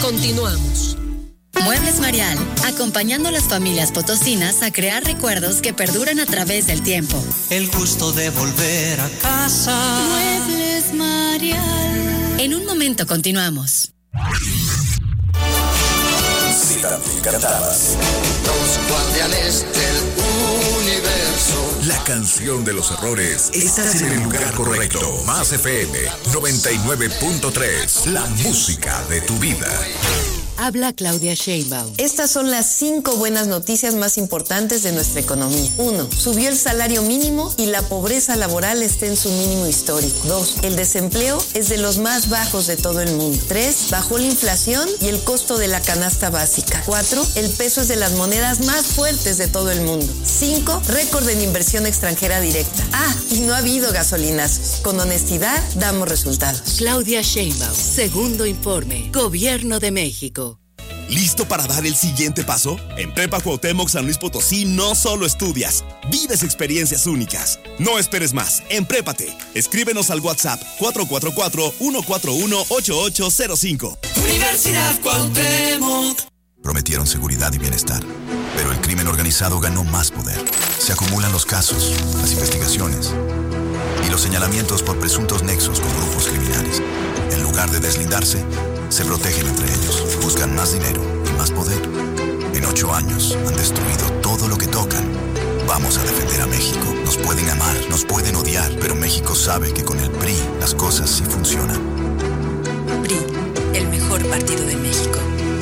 Continuamos. Muebles Marial, acompañando a las familias potosinas a crear recuerdos que perduran a través del tiempo. El gusto de volver a casa. Muebles Marial. En un momento continuamos. Si también cantabas. Los guardianes del universo. La canción de los errores. Estás en el lugar correcto. Más FM 99.3. La música de tu vida. Habla Claudia Sheinbaum. Estas son las 5 buenas noticias más importantes de nuestra economía. 1. Subió el salario mínimo y la pobreza laboral está en su mínimo histórico. 2. El desempleo es de los más bajos de todo el mundo. 3. Bajó la inflación y el costo de la canasta básica. 4. El peso es de las monedas más fuertes de todo el mundo. 5. Récord en inversión extranjera directa. Y no ha habido gasolinazos. Con honestidad damos resultados. Claudia Sheinbaum. Segundo informe. Gobierno de México. ¿Listo para dar el siguiente paso? En Prepa Cuauhtémoc San Luis Potosí no solo estudias, vives experiencias únicas. No esperes más, emprépate. Escríbenos al WhatsApp 444-141-8805. Universidad Cuauhtémoc. Prometieron seguridad y bienestar, pero el crimen organizado ganó más poder. Se acumulan los casos, las investigaciones y los señalamientos por presuntos nexos con grupos criminales. En lugar de deslindarse, se protegen entre ellos, buscan más dinero y más poder. En 8 años han destruido todo lo que tocan. Vamos a defender a México. Nos pueden amar, nos pueden odiar, pero México sabe que con el PRI las cosas sí funcionan. PRI, el mejor partido de México.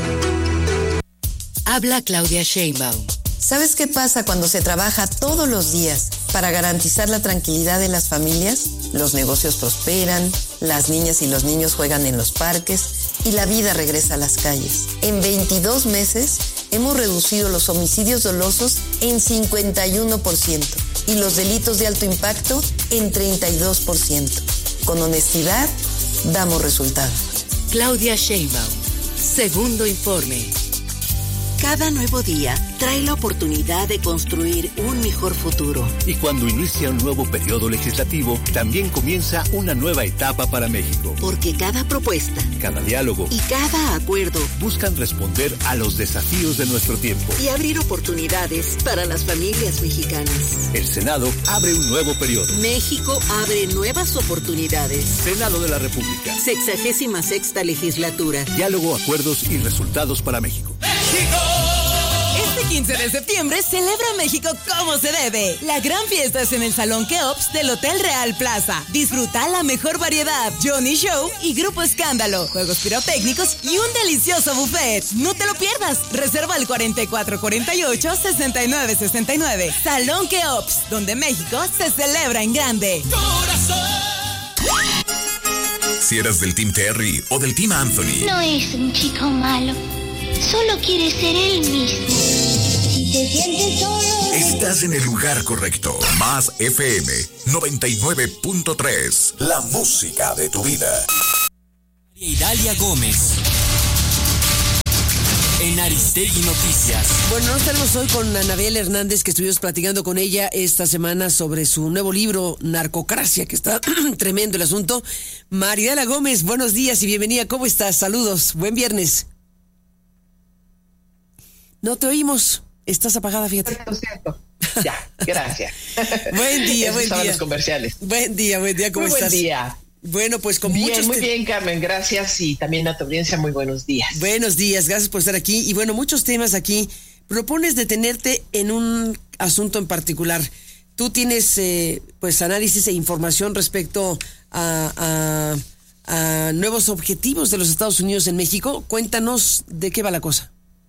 Habla Claudia Sheinbaum. ¿Sabes qué pasa cuando se trabaja todos los días para garantizar la tranquilidad de las familias? Los negocios prosperan, las niñas y los niños juegan en los parques y la vida regresa a las calles. En 22 meses hemos reducido los homicidios dolosos en 51% y los delitos de alto impacto en 32%. Con honestidad, damos resultados. Claudia Sheinbaum. Segundo informe. Cada nuevo día trae la oportunidad de construir un mejor futuro. Y cuando inicia un nuevo periodo legislativo, también comienza una nueva etapa para México. Porque cada propuesta, cada diálogo y cada acuerdo buscan responder a los desafíos de nuestro tiempo y abrir oportunidades para las familias mexicanas. El Senado abre un nuevo periodo. México abre nuevas oportunidades. Senado de la República. 66ª legislatura. Diálogo, acuerdos y resultados para México. Este 15 de septiembre celebra México como se debe. La gran fiesta es en el Salón Keops del Hotel Real Plaza. Disfruta la mejor variedad, Johnny Show y Grupo Escándalo, juegos pirotécnicos y un delicioso buffet. No te lo pierdas. Reserva al 4448-6969. Salón Keops, donde México se celebra en grande. Corazón. Si eras del Team Terry o del Team Anthony. No es un chico malo. Solo quiere ser él mismo. Si te sientes solo... Estás en el lugar correcto. Más FM 99.3. La música de tu vida. Idalia Gómez. En Aristegui Noticias. Bueno, nos tenemos hoy con Anabel Hernández, que estuvimos platicando con ella esta semana sobre su nuevo libro, Narcocracia, que está tremendo el asunto. Mariela Gómez, buenos días y bienvenida. ¿Cómo estás? Saludos. Buen viernes. No te oímos. Estás apagada, fíjate. Lo siento. Ya, gracias. Buen día, buen día. Los comerciales. Buen día. ¿Cómo estás? Buen día. Bueno, pues con bien, muchos... Muy bien, Carmen, gracias. Y también a tu audiencia, muy buenos días. Buenos días, gracias por estar aquí. Y bueno, muchos temas aquí. Propones detenerte en un asunto en particular. Tú tienes, pues, análisis e información respecto a nuevos objetivos de los Estados Unidos en México. Cuéntanos de qué va la cosa.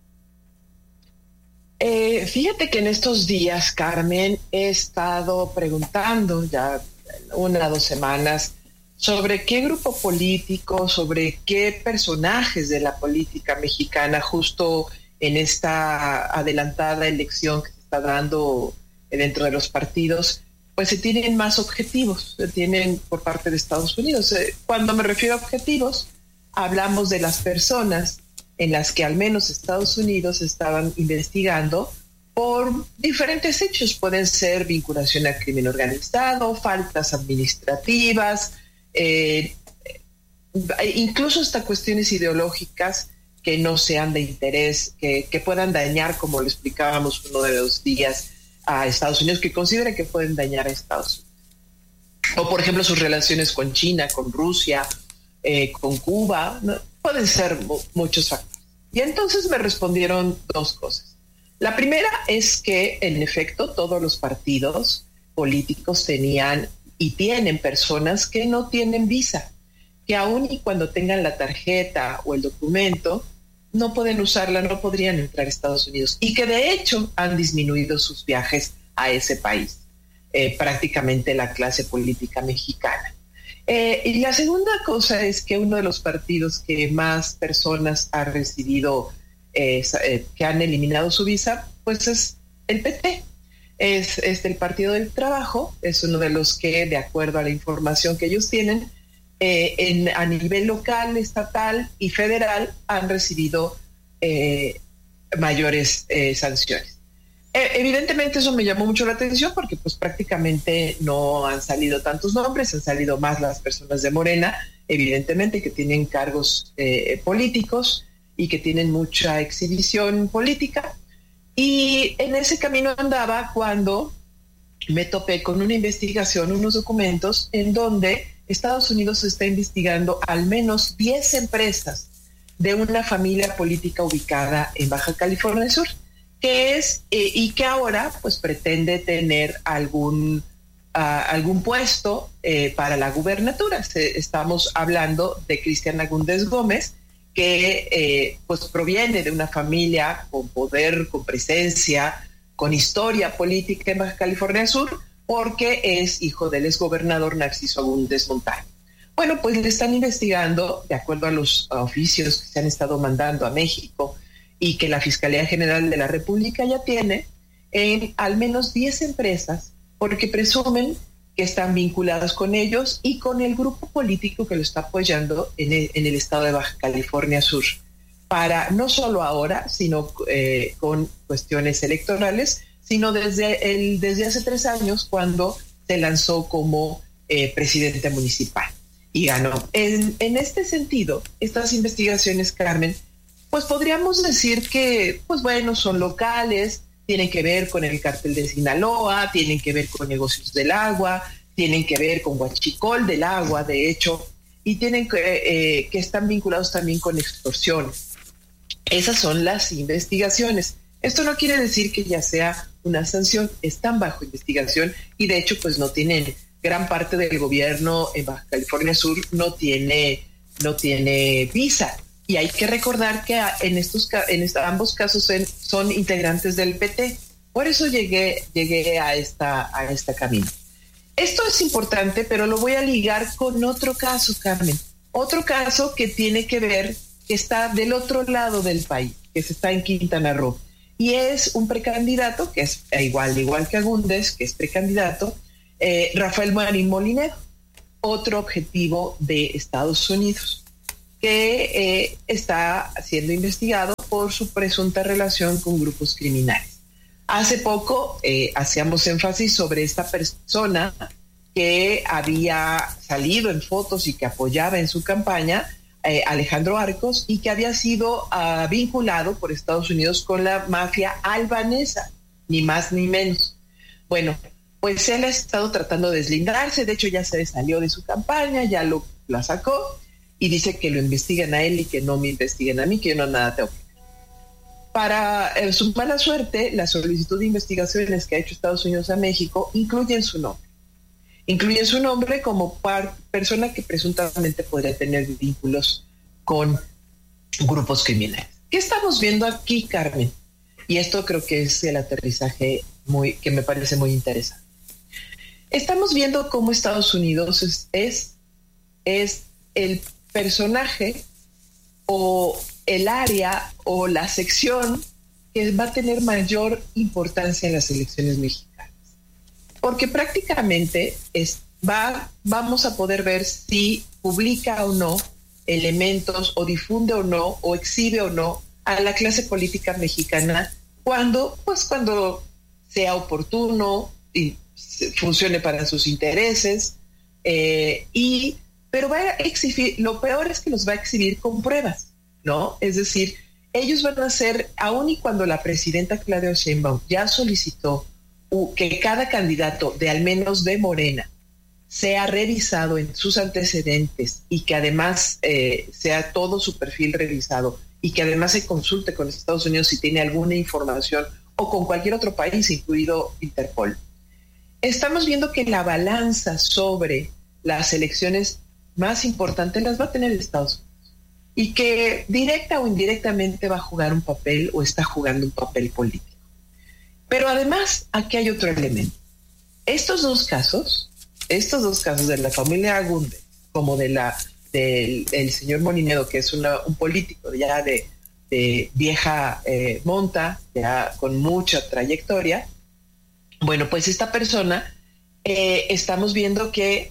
Fíjate que en estos días, Carmen, he estado preguntando ya 1 o 2 semanas sobre qué grupo político, sobre qué personajes de la política mexicana justo en esta adelantada elección que se está dando dentro de los partidos, pues se tienen más objetivos, se tienen por parte de Estados Unidos. Cuando me refiero a objetivos, hablamos de las personas en las que al menos Estados Unidos estaban investigando por diferentes hechos. Pueden ser vinculación al crimen organizado, faltas administrativas, incluso hasta cuestiones ideológicas que no sean de interés, que puedan dañar, como lo explicábamos uno de los días, a Estados Unidos, que considere que pueden dañar a Estados Unidos. O, por ejemplo, sus relaciones con China, con Rusia, con Cuba, ¿no? Pueden ser muchos factores. Y entonces me respondieron dos cosas. La primera es que, en efecto, todos los partidos políticos tenían y tienen personas que no tienen visa, que aún y cuando tengan la tarjeta o el documento, no pueden usarla, no podrían entrar a Estados Unidos, y que de hecho han disminuido sus viajes a ese país, prácticamente la clase política mexicana. Y la segunda cosa es que uno de los partidos que más personas ha recibido, que han eliminado su visa, pues es el PT. Es el Partido del Trabajo, es uno de los que, de acuerdo a la información que ellos tienen, a nivel local, estatal y federal, han recibido mayores sanciones. Evidentemente eso me llamó mucho la atención porque pues prácticamente no han salido tantos nombres, han salido más las personas de Morena, evidentemente, que tienen cargos políticos y que tienen mucha exhibición política. Y en ese camino andaba cuando me topé con una investigación, unos documentos en donde Estados Unidos está investigando al menos 10 empresas de una familia política ubicada en Baja California Sur, que es y que ahora pues pretende tener algún puesto para la gubernatura. Estamos hablando de Cristian Agúndez Gómez, que pues proviene de una familia con poder, con presencia, con historia política en Baja California Sur, porque es hijo del exgobernador Narciso Agúndez Montaño. Bueno, pues le están investigando, de acuerdo a los oficios que se han estado mandando a México y que la Fiscalía General de la República ya tiene, en al menos 10 empresas, porque presumen que están vinculadas con ellos y con el grupo político que lo está apoyando en el estado de Baja California Sur, para no solo ahora, sino con cuestiones electorales, sino desde hace 3 años, cuando se lanzó como presidente municipal y ganó. En este sentido, estas investigaciones, Carmen, pues podríamos decir que, pues bueno, son locales, tienen que ver con el cártel de Sinaloa, tienen que ver con negocios del agua, tienen que ver con huachicol del agua, de hecho, y tienen que están vinculados también con extorsión. Esas son las investigaciones. Esto no quiere decir que ya sea una sanción, están bajo investigación y de hecho pues no tienen, gran parte del gobierno en Baja California Sur no tiene visa. Y hay que recordar que en ambos casos son integrantes del PT. Por eso llegué a esta camino. Esto es importante, pero lo voy a ligar con otro caso, Carmen. Otro caso que tiene que ver, que está del otro lado del país, que está en Quintana Roo. Y es un precandidato, que es igual que Agúndez, que es precandidato, Rafael Marín Molinero, otro objetivo de Estados Unidos, que está siendo investigado por su presunta relación con grupos criminales. Hace poco hacíamos énfasis sobre esta persona que había salido en fotos y que apoyaba en su campaña, Alejandro Arcos, y que había sido vinculado por Estados Unidos con la mafia albanesa, ni más ni menos. Bueno, pues él ha estado tratando de deslindarse, de hecho ya se salió de su campaña, ya la sacó, y dice que lo investiguen a él y que no me investiguen a mí, que yo no nada tengo que ver. Para su mala suerte, la solicitud de investigaciones que ha hecho Estados Unidos a México incluyen su nombre. Incluyen su nombre como persona que presuntamente podría tener vínculos con grupos criminales. ¿Qué estamos viendo aquí, Carmen? Y esto creo que es el aterrizaje que me parece muy interesante. Estamos viendo cómo Estados Unidos es el personaje o el área o la sección que va a tener mayor importancia en las elecciones mexicanas. Porque prácticamente vamos a poder ver si publica o no elementos o difunde o no o exhibe o no a la clase política mexicana cuando sea oportuno y funcione para sus intereses, pero va a exhibir, lo peor es que los va a exhibir con pruebas. ¿no? Es decir, ellos van a ser, aun y cuando la presidenta Claudia Sheinbaum ya solicitó que cada candidato de al menos de Morena sea revisado en sus antecedentes y que además sea todo su perfil revisado y que además se consulte con Estados Unidos si tiene alguna información o con cualquier otro país, incluido Interpol. Estamos viendo que la balanza sobre las elecciones más importantes las va a tener Estados Unidos y que directa o indirectamente va a jugar un papel o está jugando un papel político. Pero además, aquí hay otro elemento. Estos dos casos de la familia Agúndez, como del señor Molinedo, que es un político ya de vieja monta, ya con mucha trayectoria, bueno, pues esta persona, estamos viendo que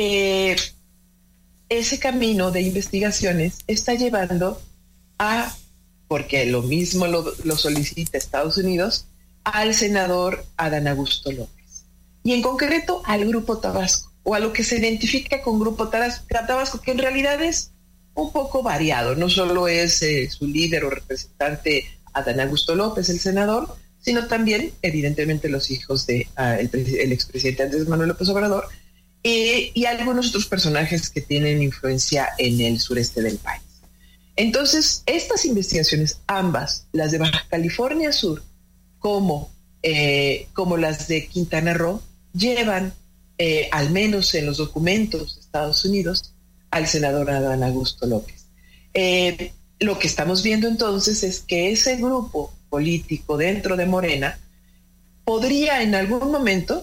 ese camino de investigaciones está llevando a, porque lo mismo lo solicita Estados Unidos, al senador Adán Augusto López. Y en concreto al Grupo Tabasco, o a lo que se identifica con Grupo Tabasco, que en realidad es un poco variado. No solo es su líder o representante Adán Augusto López, el senador, sino también, evidentemente, los hijos de el expresidente Andrés Manuel López Obrador y algunos otros personajes que tienen influencia en el sureste del país. Entonces, estas investigaciones, ambas, las de Baja California Sur, como las de Quintana Roo, llevan, al menos en los documentos de Estados Unidos, al senador Adán Augusto López. Lo que estamos viendo entonces es que ese grupo político dentro de Morena podría en algún momento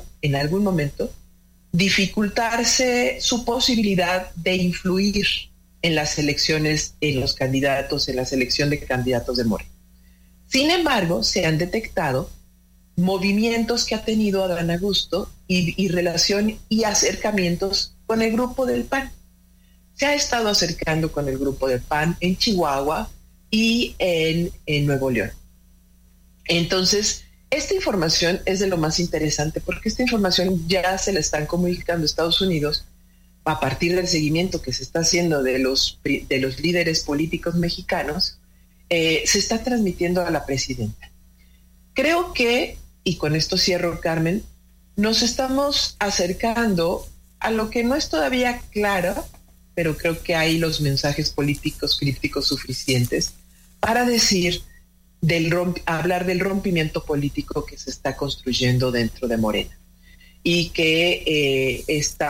dificultarse su posibilidad de influir en las elecciones, en los candidatos, en la selección de candidatos de Morena. Sin embargo, se han detectado movimientos que ha tenido Adán Augusto y relación y acercamientos con el grupo del PAN. Se ha estado acercando con el grupo del PAN en Chihuahua y en Nuevo León. Entonces, esta información es de lo más interesante porque esta información ya se la están comunicando a Estados Unidos a partir del seguimiento que se está haciendo de los líderes políticos mexicanos. Se está transmitiendo a la presidenta. Creo que, y con esto cierro, Carmen, nos estamos acercando a lo que no es todavía claro, pero creo que hay los mensajes políticos crípticos suficientes para decir hablar del rompimiento político que se está construyendo dentro de Morena y que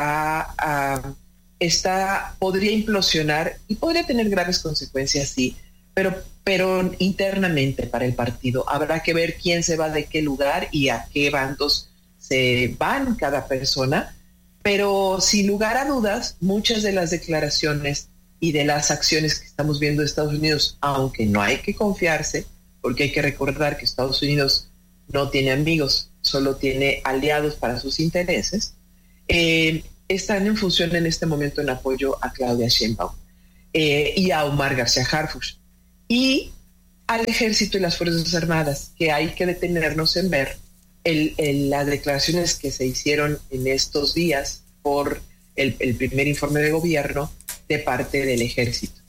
podría implosionar y podría tener graves consecuencias, sí, pero internamente para el partido. Habrá que ver quién se va de qué lugar y a qué bandos se van cada persona, pero sin lugar a dudas, muchas de las declaraciones y de las acciones que estamos viendo de Estados Unidos, aunque no hay que confiarse, porque hay que recordar que Estados Unidos no tiene amigos, solo tiene aliados para sus intereses, están en función en este momento en apoyo a Claudia Sheinbaum y a Omar García Harfuch y al ejército y las Fuerzas Armadas, que hay que detenernos en ver las declaraciones que se hicieron en estos días por el primer informe de gobierno de parte del ejército.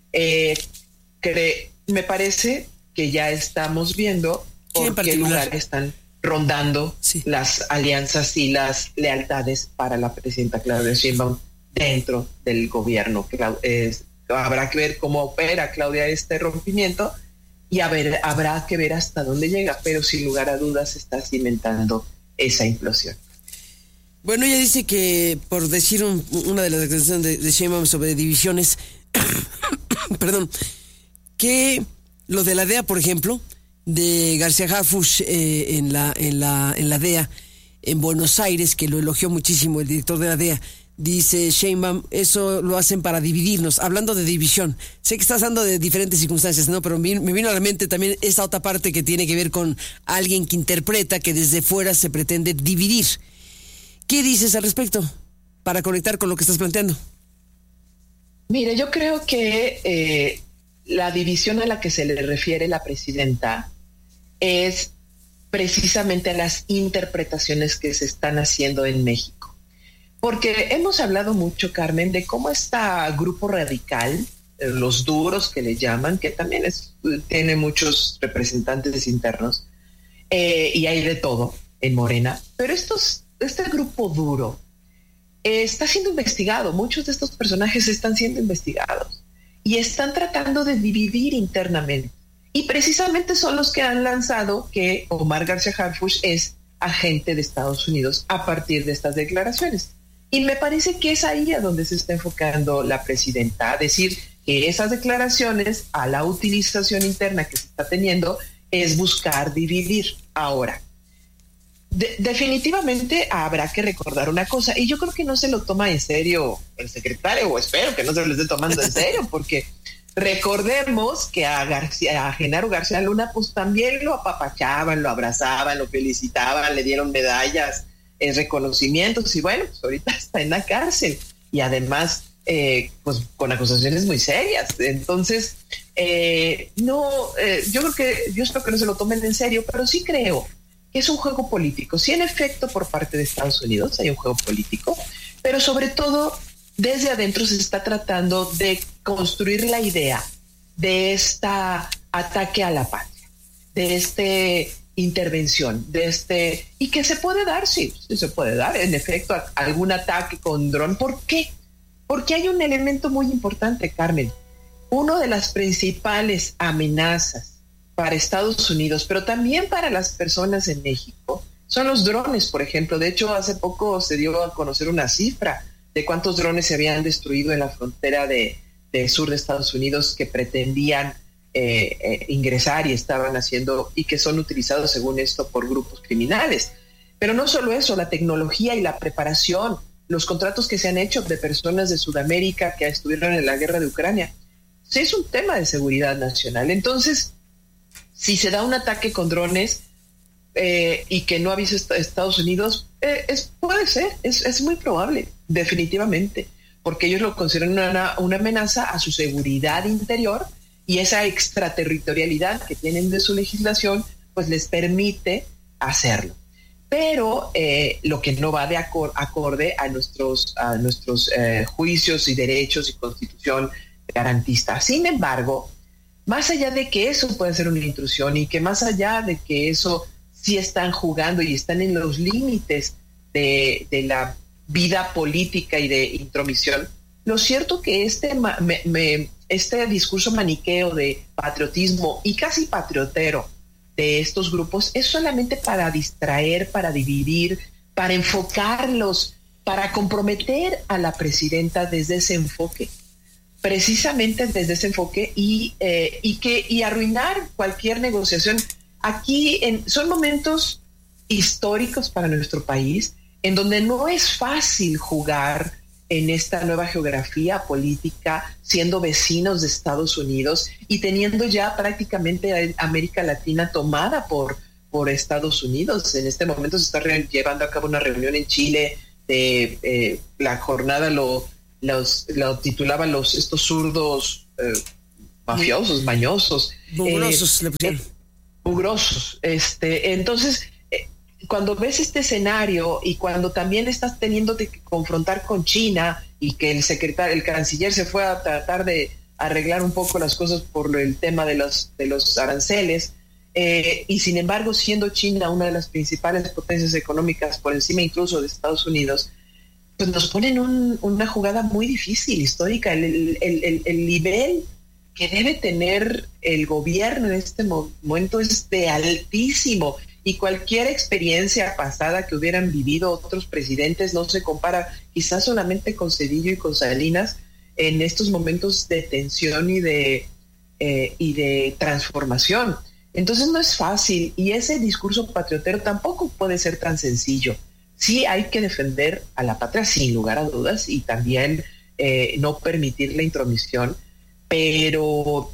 Me parece que ya estamos viendo por qué lugar están rondando las alianzas y las lealtades para la presidenta Claudia Sheinbaum dentro del gobierno. Habrá que ver cómo opera Claudia este rompimiento y habrá que ver hasta dónde llega, pero sin lugar a dudas se está cimentando esa implosión. Bueno, ella dice que, por decir una de las declaraciones de Sheinbaum sobre divisiones, perdón, que lo de la DEA, por ejemplo, de García Harfuch en la DEA en Buenos Aires, que lo elogió muchísimo el director de la DEA, dice Sheinbaum, eso lo hacen para dividirnos, hablando de división. Sé que estás hablando de diferentes circunstancias, ¿no? Pero me vino a la mente también esta otra parte que tiene que ver con alguien que interpreta que desde fuera se pretende dividir. ¿Qué dices al respecto para conectar con lo que estás planteando? Mire, yo creo que la división a la que se le refiere la presidenta es precisamente a las interpretaciones que se están haciendo en México. Porque hemos hablado mucho, Carmen, de cómo este grupo radical los duros que le llaman, que también tiene muchos representantes internos, y hay de todo en Morena, pero este grupo duro está siendo investigado. Muchos de estos personajes están siendo investigados y están tratando de dividir internamente. Y precisamente son los que han lanzado que Omar García Harfuch es agente de Estados Unidos a partir de estas declaraciones. Y me parece que es ahí a donde se está enfocando la presidenta, a decir que esas declaraciones, a la utilización interna que se está teniendo, es buscar dividir. Ahora, definitivamente habrá que recordar una cosa, y yo creo que no se lo toma en serio el secretario, o espero que no se lo esté tomando en serio, porque recordemos que a Genaro García Luna pues también lo apapachaban, lo abrazaban, lo felicitaban, le dieron medallas, reconocimientos, y bueno, pues ahorita está en la cárcel, y además pues con acusaciones muy serias. Entonces yo espero que no se lo tomen en serio, pero sí creo que es un juego político. Sí, en efecto, por parte de Estados Unidos hay un juego político, pero sobre todo desde adentro se está tratando de construir la idea de esta ataque a la patria, de esta intervención, y que se puede dar, sí se puede dar, en efecto, algún ataque con dron. ¿Por qué? Porque hay un elemento muy importante, Carmen. Una de las principales amenazas para Estados Unidos, pero también para las personas en México, son los drones, por ejemplo. De hecho, hace poco se dio a conocer una cifra de cuántos drones se habían destruido en la frontera del sur de Estados Unidos que pretendían ingresar y estaban haciendo, y que son utilizados, según esto, por grupos criminales. Pero no solo eso, la tecnología y la preparación, los contratos que se han hecho de personas de Sudamérica que estuvieron en la guerra de Ucrania, sí es un tema de seguridad nacional. Entonces, si se da un ataque con drones y que no avise Estados Unidos, puede ser, es muy probable, definitivamente, porque ellos lo consideran una amenaza a su seguridad interior, y esa extraterritorialidad que tienen de su legislación pues les permite hacerlo. Pero lo que no va de acorde a nuestros juicios y derechos y constitución garantista. Sin embargo, más allá de que eso puede ser una intrusión, y que más allá de que eso sí están jugando y están en los límites de la vida política y de intromisión, lo cierto que este discurso maniqueo de patriotismo y casi patriotero de estos grupos es solamente para distraer, para dividir, para enfocarlos, para comprometer a la presidenta desde ese enfoque, precisamente desde ese enfoque, y arruinar cualquier negociación. Aquí son momentos históricos para nuestro país, en donde no es fácil jugar en esta nueva geografía política, siendo vecinos de Estados Unidos y teniendo ya prácticamente América Latina tomada por Estados Unidos. En este momento se está llevando a cabo una reunión en Chile de la jornada, lo titulaban estos zurdos mafiosos, mañosos. Mugrosos, le pusieron. Mugrosos. Entonces, cuando ves este escenario y cuando también estás teniendo que confrontar con China, y que el canciller se fue a tratar de arreglar un poco las cosas por el tema de los aranceles, y sin embargo, siendo China una de las principales potencias económicas por encima incluso de Estados Unidos, pues nos ponen una jugada muy difícil, histórica. El nivel que debe tener el gobierno en este momento es de altísimo, y cualquier experiencia pasada que hubieran vivido otros presidentes no se compara, quizás solamente con Zedillo y con Salinas, en estos momentos de tensión y de transformación. Entonces no es fácil, y ese discurso patriotero tampoco puede ser tan sencillo. Sí hay que defender a la patria sin lugar a dudas, y también no permitir la intromisión, pero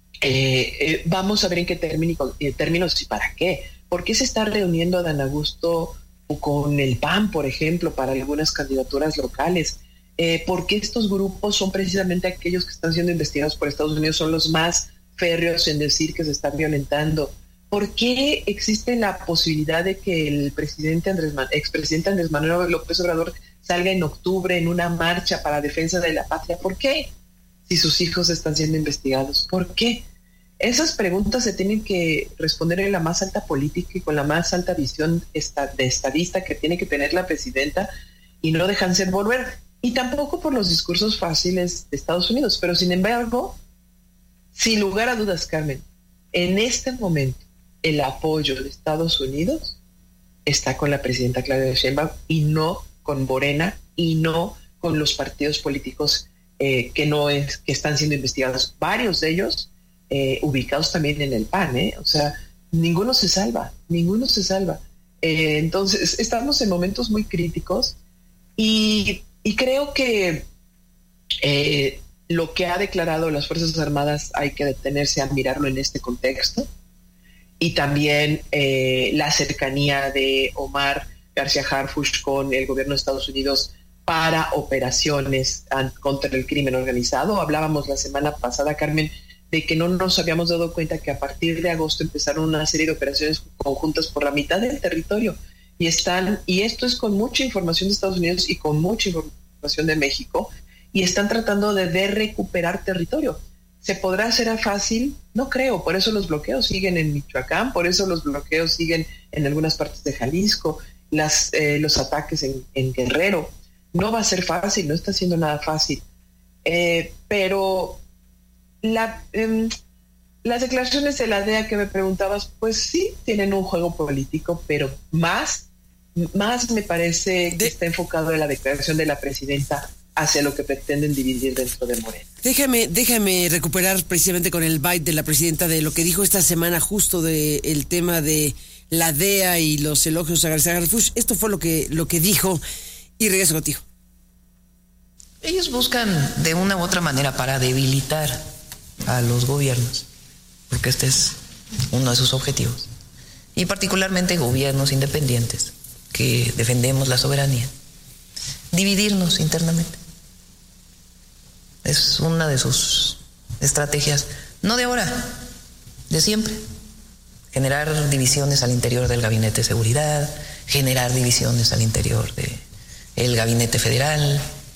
vamos a ver en qué términos y para qué. ¿Por qué se está reuniendo a Dan Augusto con el PAN, por ejemplo, para algunas candidaturas locales? ¿Por qué estos grupos son precisamente aquellos que están siendo investigados por Estados Unidos, son los más férreos en decir que se están violentando? ¿Por qué existe la posibilidad de que el expresidente Andrés Manuel López Obrador salga en octubre en una marcha para defensa de la patria? ¿Por qué? si sus hijos están siendo investigados? ¿Por qué? Esas preguntas se tienen que responder en la más alta política y con la más alta visión de estadista que tiene que tener la presidenta, y no dejarse envolver. Y tampoco por los discursos fáciles de Estados Unidos. Pero sin embargo, sin lugar a dudas, Carmen, en este momento el apoyo de Estados Unidos está con la presidenta Claudia Sheinbaum y no con Morena y no con los partidos políticos que están siendo investigados. Varios de ellos ubicados también en el PAN, o sea, ninguno se salva. Entonces, estamos en momentos muy críticos y creo que lo que ha declarado las Fuerzas Armadas hay que detenerse a mirarlo en este contexto, y también la cercanía de Omar García Harfuch con el gobierno de Estados Unidos para operaciones contra el crimen organizado. Hablábamos la semana pasada, Carmen, de que no nos habíamos dado cuenta que a partir de agosto empezaron una serie de operaciones conjuntas por la mitad del territorio, y esto es con mucha información de Estados Unidos y con mucha información de México, y están tratando de recuperar territorio. ¿Se podrá hacer fácil? No creo. Por eso los bloqueos siguen en Michoacán, por eso los bloqueos siguen en algunas partes de Jalisco, los ataques en Guerrero. No va a ser fácil, no está siendo nada fácil. Pero las declaraciones de la DEA que me preguntabas, pues sí, tienen un juego político, pero más me parece que está enfocado en la declaración de la presidenta hacia lo que pretenden dividir dentro de Morena. Déjame recuperar precisamente con el byte de la presidenta de lo que dijo esta semana justo del tema de la DEA y los elogios a García Harfuch. Esto fue lo que dijo, y regreso contigo. Ellos buscan de una u otra manera para debilitar a los gobiernos, porque este es uno de sus objetivos, y particularmente gobiernos independientes que defendemos la soberanía, dividirnos internamente. Es una de sus estrategias, no de ahora, de siempre. Generar divisiones al interior del Gabinete de Seguridad, generar divisiones al interior del Gabinete Federal.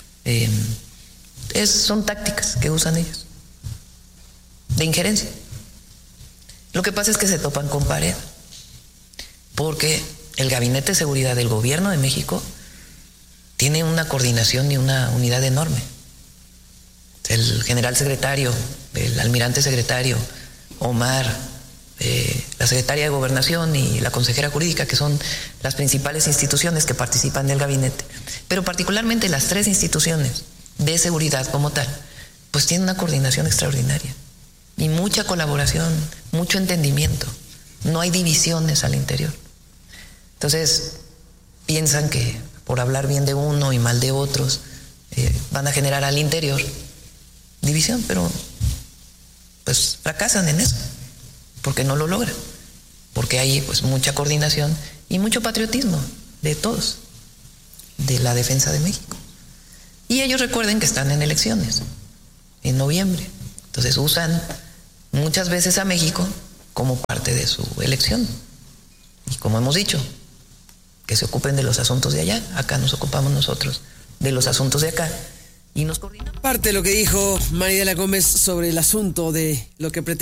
Son tácticas que usan ellos de injerencia. Lo que pasa es que se topan con pared, porque el Gabinete de Seguridad del Gobierno de México tiene una coordinación y una unidad enorme. El general secretario, el almirante secretario, Omar, la secretaria de Gobernación y la consejera jurídica, que son las principales instituciones que participan del gabinete, pero particularmente las tres instituciones de seguridad como tal, pues tienen una coordinación extraordinaria y mucha colaboración, mucho entendimiento. No hay divisiones al interior. Entonces, piensan que por hablar bien de uno y mal de otros, van a generar al interior división, pero pues fracasan en eso, porque no lo logran, porque hay pues mucha coordinación y mucho patriotismo de todos, de la defensa de México. Y ellos recuerden que están en elecciones en noviembre, entonces usan muchas veces a México como parte de su elección, y como hemos dicho, que se ocupen de los asuntos de allá, acá nos ocupamos nosotros de los asuntos de acá y nos coordinamos. Parte de lo que dijo Mariela Gómez sobre el asunto de lo que pretende